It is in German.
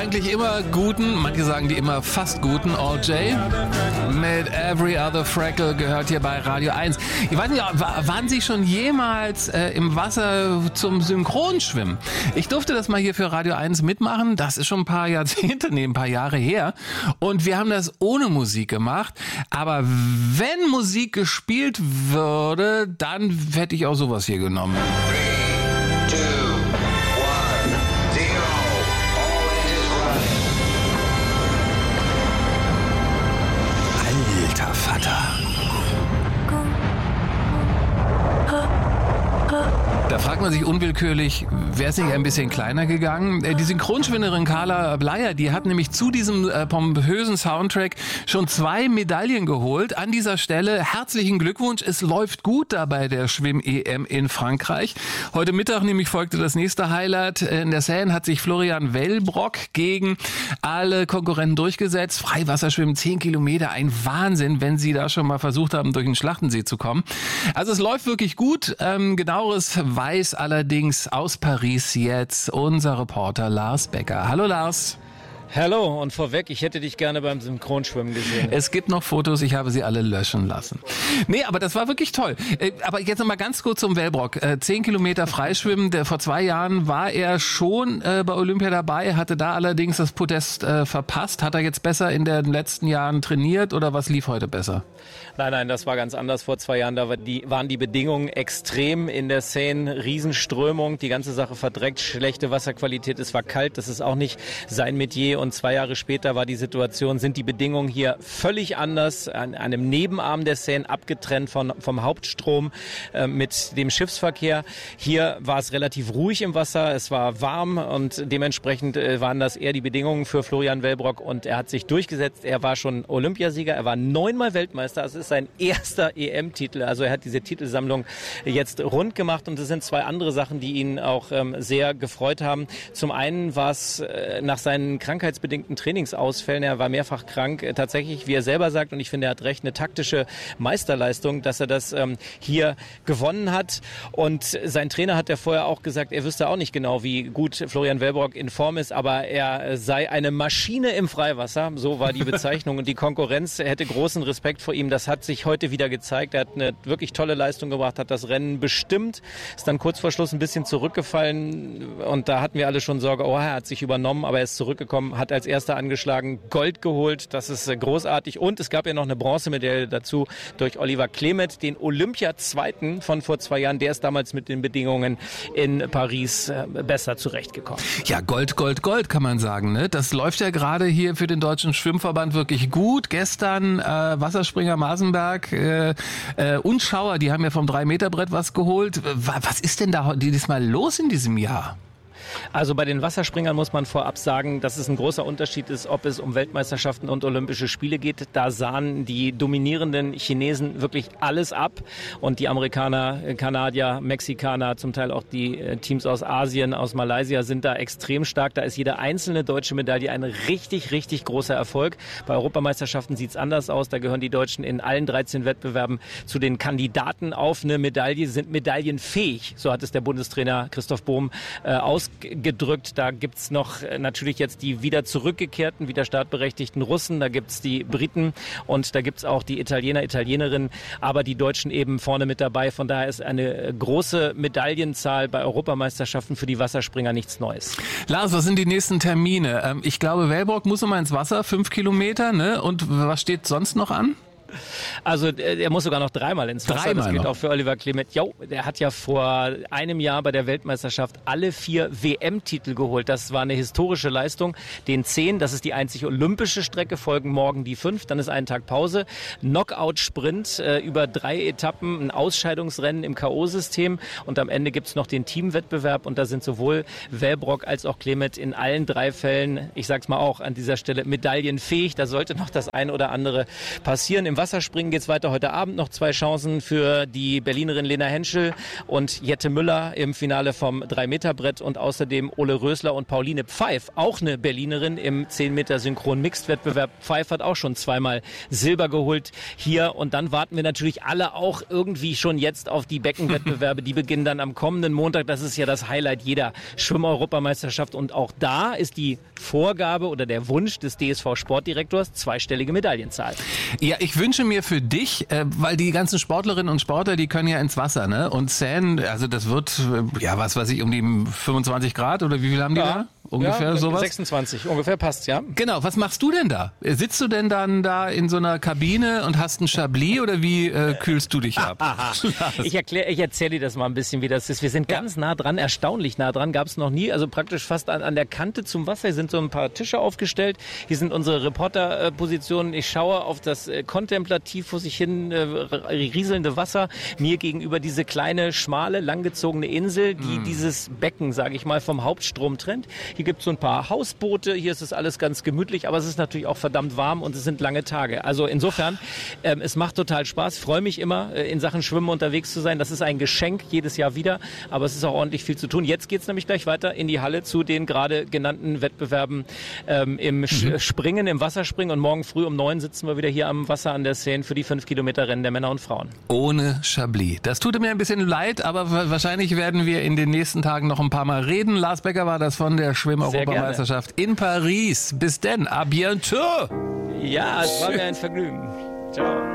eigentlich immer guten, manche sagen die immer fast guten All J mit Every Other Freckle gehört hier bei Radio 1. Ich weiß nicht, waren Sie schon jemals im Wasser zum Synchronschwimmen? Ich durfte das mal hier für Radio 1 mitmachen. Das ist schon ein paar Jahrzehnte, ein paar Jahre her. Und wir haben das ohne Musik gemacht. Aber wenn Musik gespielt würde, dann hätte ich auch sowas hier genommen. 3, 2, 1, 0. All engines running. Alter Vater. Da fragt man sich unwillkürlich, wäre es nicht ein bisschen kleiner gegangen? Die Synchronschwimmerin Carla Bleier, die hat nämlich zu diesem pompösen Soundtrack schon 2 Medaillen geholt. An dieser Stelle herzlichen Glückwunsch. Es läuft gut da bei der Schwimm-EM in Frankreich. Heute Mittag nämlich folgte das nächste Highlight. In der Seine hat sich Florian Wellbrock gegen alle Konkurrenten durchgesetzt. Freiwasserschwimmen 10 Kilometer, ein Wahnsinn, wenn Sie da schon mal versucht haben, durch den Schlachtensee zu kommen. Also es läuft wirklich gut. Genaueres weiß allerdings aus Paris jetzt unser Reporter Lars Becker. Hallo Lars. Hallo, und vorweg, ich hätte dich gerne beim Synchronschwimmen gesehen. Es gibt noch Fotos, ich habe sie alle löschen lassen. Nee, aber das war wirklich toll. Aber jetzt noch mal ganz kurz zum Wellbrock. 10 Kilometer Freischwimmen, vor 2 Jahren war er schon bei Olympia dabei, hatte da allerdings das Podest verpasst. Hat er jetzt besser in den letzten Jahren trainiert oder was lief heute besser? Nein, das war ganz anders. Vor 2 Jahren, da waren die Bedingungen extrem in der Seine, Riesenströmung, die ganze Sache verdreckt, schlechte Wasserqualität, es war kalt, das ist auch nicht sein Metier. Und 2 Jahre später war die Situation, sind die Bedingungen hier völlig anders, an einem Nebenarm der Seine, abgetrennt vom Hauptstrom mit dem Schiffsverkehr. Hier war es relativ ruhig im Wasser, es war warm und dementsprechend waren das eher die Bedingungen für Florian Wellbrock und er hat sich durchgesetzt. Er war schon Olympiasieger, er war 9-mal Weltmeister, es ist sein erster EM-Titel, also er hat diese Titelsammlung jetzt rund gemacht und es sind 2 andere Sachen, die ihn auch sehr gefreut haben. Zum einen war es nach seinen krankheitsbedingten Trainingsausfällen, er war mehrfach krank, tatsächlich, wie er selber sagt, und ich finde, er hat recht, eine taktische Meisterleistung, dass er das hier gewonnen hat. Und sein Trainer hat ja vorher auch gesagt, er wüsste auch nicht genau, wie gut Florian Wellbrock in Form ist, aber er sei eine Maschine im Freiwasser, so war die Bezeichnung. Und die Konkurrenz hätte großen Respekt vor ihm. Das hat sich heute wieder gezeigt. Er hat eine wirklich tolle Leistung gebracht, hat das Rennen bestimmt, ist dann kurz vor Schluss ein bisschen zurückgefallen und da hatten wir alle schon Sorge, er hat sich übernommen, aber er ist zurückgekommen, hat als erster angeschlagen, Gold geholt, das ist großartig und es gab ja noch eine Bronzemedaille dazu durch Oliver Klemet, den Olympia-Zweiten von vor 2 Jahren, der ist damals mit den Bedingungen in Paris besser zurechtgekommen. Ja, Gold kann man sagen, ne? Das läuft ja gerade hier für den Deutschen Schwimmverband wirklich gut. Gestern Wasserspringer Masenberg und Schauer, die haben ja vom 3-Meter-Brett was geholt. Was ist denn da diesmal los in diesem Jahr? Also bei den Wasserspringern muss man vorab sagen, dass es ein großer Unterschied ist, ob es um Weltmeisterschaften und Olympische Spiele geht. Da sahen die dominierenden Chinesen wirklich alles ab und die Amerikaner, Kanadier, Mexikaner, zum Teil auch die Teams aus Asien, aus Malaysia sind da extrem stark. Da ist jede einzelne deutsche Medaille ein richtig, richtig großer Erfolg. Bei Europameisterschaften sieht es anders aus. Da gehören die Deutschen in allen 13 Wettbewerben zu den Kandidaten auf eine Medaille, sind medaillenfähig. So hat es der Bundestrainer Christoph Bohm ausgedrückt. Da gibt's noch natürlich jetzt die wieder zurückgekehrten, wieder startberechtigten Russen, da gibt's die Briten und da gibt's auch die Italiener, Italienerinnen, aber die Deutschen eben vorne mit dabei. Von daher ist eine große Medaillenzahl bei Europameisterschaften für die Wasserspringer nichts Neues. Lars, was sind die nächsten Termine? Ich glaube, Wellbrock muss immer ins Wasser, 5 Kilometer, ne? Und was steht sonst noch an? Also er muss sogar noch 3-mal ins Wasser. Das gilt auch für Oliver Klemet. Jo, der hat ja vor einem Jahr bei der Weltmeisterschaft alle 4 WM-Titel geholt. Das war eine historische Leistung. Den 10, das ist die einzig olympische Strecke, folgen morgen die 5. Dann ist ein Tag Pause. Knockout-Sprint über 3 Etappen, ein Ausscheidungsrennen im K.O.-System. Und am Ende gibt's noch den Teamwettbewerb. Und da sind sowohl Wellbrock als auch Klemet in allen 3 Fällen, ich sag's mal auch an dieser Stelle, medaillenfähig. Da sollte noch das eine oder andere passieren. Im Im Wasserspringen geht's weiter heute Abend. Noch 2 Chancen für die Berlinerin Lena Henschel und Jette Müller im Finale vom 3-Meter-Brett und außerdem Ole Rösler und Pauline Pfeif, auch eine Berlinerin im 10-Meter Synchron-Mixed-Wettbewerb. Pfeif hat auch schon 2-mal Silber geholt hier und dann warten wir natürlich alle auch irgendwie schon jetzt auf die Beckenwettbewerbe. Die beginnen dann am kommenden Montag. Das ist ja das Highlight jeder Schwimm-Europameisterschaft und auch da ist die Vorgabe oder der Wunsch des DSV-Sportdirektors zweistellige Medaillenzahl. Ja, ich wünsche mir für dich, weil die ganzen Sportlerinnen und Sportler, die können ja ins Wasser, ne? Und Seine, also das wird, ja, was weiß ich, um die 25 Grad oder wie viel haben die da? Ungefähr sowas? 26, ungefähr passt, ja. Genau, was machst du denn da? Sitzt du denn dann da in so einer Kabine und hast ein Chablis oder wie kühlst du dich ab? Ich erzähle dir das mal ein bisschen, wie das ist. Wir sind ganz nah dran, erstaunlich nah dran, gab es noch nie, also praktisch fast an der Kante zum Wasser. Hier sind so ein paar Tische aufgestellt, hier sind unsere Reporterpositionen. Ich schaue auf das kontemplativ vor sich hin rieselnde Wasser, mir gegenüber diese kleine, schmale, langgezogene Insel, die dieses Becken, sage ich mal, vom Hauptstrom trennt. Hier gibt es so ein paar Hausboote, hier ist es alles ganz gemütlich, aber es ist natürlich auch verdammt warm und es sind lange Tage. Also insofern, es macht total Spaß. Ich freue mich immer, in Sachen Schwimmen unterwegs zu sein. Das ist ein Geschenk jedes Jahr wieder, aber es ist auch ordentlich viel zu tun. Jetzt geht es nämlich gleich weiter in die Halle zu den gerade genannten Wettbewerben im Springen, im Wasserspringen und morgen früh um 9 sitzen wir wieder hier am Wasser an der Seine für die 5-Kilometer-Rennen der Männer und Frauen. Ohne Chablis. Das tut mir ein bisschen leid, aber wahrscheinlich werden wir in den nächsten Tagen noch ein paar Mal reden. Lars Becker war das von der Schwimm-Europameisterschaft in Paris. Bis denn, à bientôt! Ja, es war mir ein Vergnügen. Ciao.